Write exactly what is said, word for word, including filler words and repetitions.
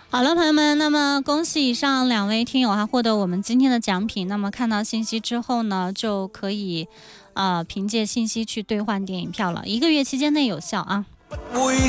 好了，朋友们，那么恭喜以上两位听友还获得我们今天的奖品。那么看到信息之后呢，就可以呃凭借信息去兑换电影票了，一个月期间内有效啊。